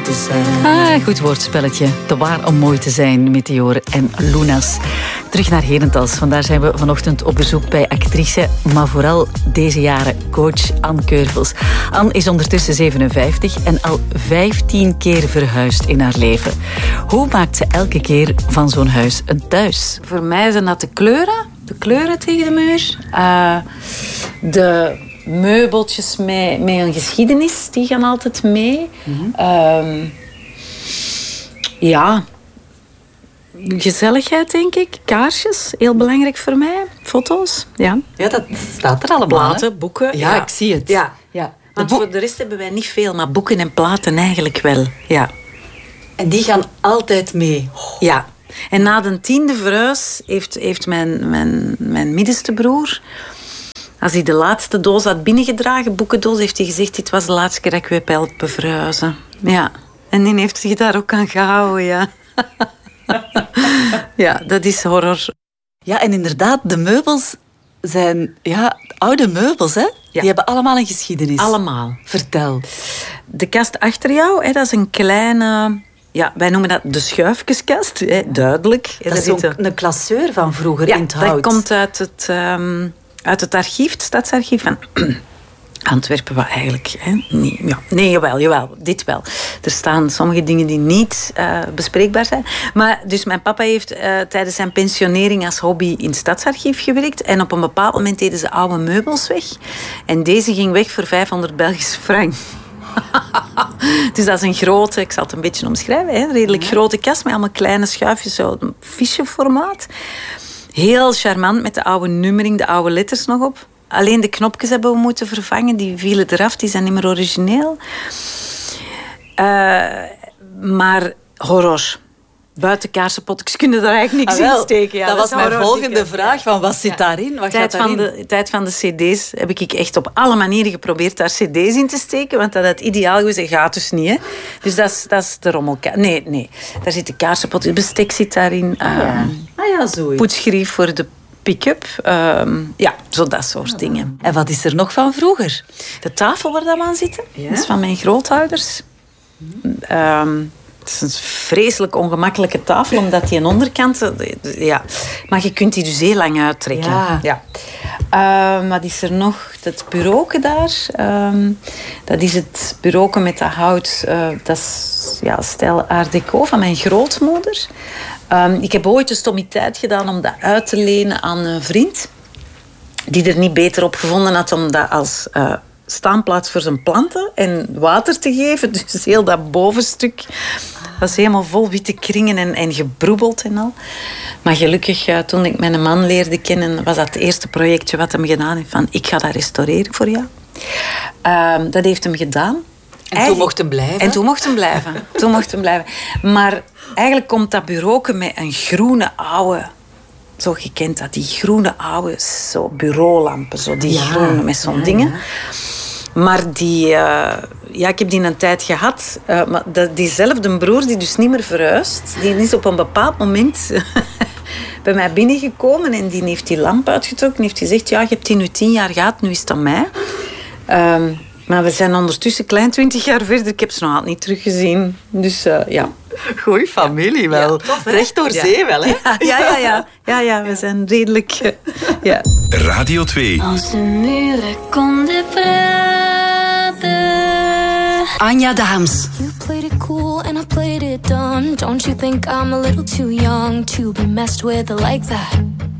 te zijn. Goed woordspelletje. Te waar om mooi te zijn, Meteor en Lunas. Terug naar Herentals. Vandaar zijn we vanochtend op bezoek bij actrice, maar vooral deze jaren coach Anne Keurvels. Anne is ondertussen 57 en al 15 keer verhuisd in haar leven. Hoe maakt ze elke keer van zo'n huis een thuis? Voor mij zijn dat de kleuren tegen de muur. De meubeltjes met een geschiedenis, die gaan altijd mee. Gezelligheid, denk ik. Kaarsjes, heel belangrijk voor mij. Foto's, ja. Ja, dat staat er allemaal. Platen, boeken. Ja, ik zie het. Ja. Want voor de rest hebben wij niet veel, maar boeken en platen eigenlijk wel. Ja. En die gaan altijd mee. Ja. En na de 10e verhuis heeft mijn middenste broer, als hij de laatste doos had binnengedragen, boekendoos, heeft hij gezegd, dit was de laatste keer dat ik u heb helpen verhuizen. Ja. En die heeft zich daar ook aan gehouden, ja. Ja, dat is horror. Ja, en inderdaad, de meubels zijn oude meubels, hè? Ja. Die hebben allemaal een geschiedenis. Allemaal. Vertel. De kast achter jou, dat is een kleine... Ja, wij noemen dat de schuifjeskast, duidelijk. Dat is een klasseur van vroeger in het hout. Dat komt uit het archief, het stadsarchief van Antwerpen, wat eigenlijk... Nee, jawel, dit wel. Er staan sommige dingen die niet bespreekbaar zijn. Maar dus mijn papa heeft tijdens zijn pensionering als hobby in het stadsarchief gewerkt. En op een bepaald moment deden ze oude meubels weg. En deze ging weg voor 500 Belgische frank. Dus dat is een grote, ik zal het een beetje omschrijven, een redelijk grote kast met allemaal kleine schuifjes, zo een ficheformaat. Heel charmant met de oude nummering, de oude letters nog op. Alleen de knopjes hebben we moeten vervangen, die vielen eraf, die zijn niet meer origineel. Maar horror. Buiten kaarsenpotjes kunnen daar eigenlijk niks in steken. Ja, dat was mijn volgende vraag. Van wat zit daarin? Wat gaat daarin? De tijd van de cd's heb ik echt op alle manieren geprobeerd daar cd's in te steken. Want dat had ideaal geweest. Dat gaat dus niet. Hè. Dus dat is de rommelkaart. Nee. Daar zitten kaarsenpotjes. Bestek zit daarin. Zoiets. Poetsgrief voor de pick-up. Zo dat soort dingen. En wat is er nog van vroeger? De tafel waar dat we aan zitten. Ja? Dat is van mijn grootouders. Het is een vreselijk ongemakkelijke tafel, omdat die een onderkant... Maar je kunt die dus heel lang uittrekken. Ja. Wat is er nog? Dat bureauke daar. Dat is het bureauke met dat hout. Dat is stijl art deco van mijn grootmoeder. Ik heb ooit de stommiteit gedaan om dat uit te lenen aan een vriend. Die er niet beter op gevonden had om dat als... staanplaats voor zijn planten en water te geven. Dus heel dat bovenstuk was helemaal vol witte kringen en gebroebeld en al. Maar gelukkig, toen ik mijn man leerde kennen, was dat het eerste projectje wat hem gedaan heeft. Van, ik ga dat restaureren voor jou. Dat heeft hem gedaan. En toen mocht hem blijven. Maar eigenlijk komt dat bureau met een groene oude... Zo gekend dat, die groene oude zo bureaulampen, zo die groene met zo'n dingen. Ja. Maar die, ik heb die een tijd gehad. Maar diezelfde broer, die dus niet meer verhuist, die is op een bepaald moment bij mij binnengekomen en die heeft die lamp uitgetrokken en heeft gezegd, je hebt die nu 10 jaar gehad, nu is het aan mij. Maar we zijn ondertussen klein 20 jaar verder. Ik heb ze nog altijd niet teruggezien. Dus Goeie familie wel. Ja, tof, recht door zee wel, hè? Ja, we zijn redelijk... Radio 2. Als de muren konden praten. Anja Daams. You played it cool and I played it dumb. Don't you think I'm a little too young to be messed with like that?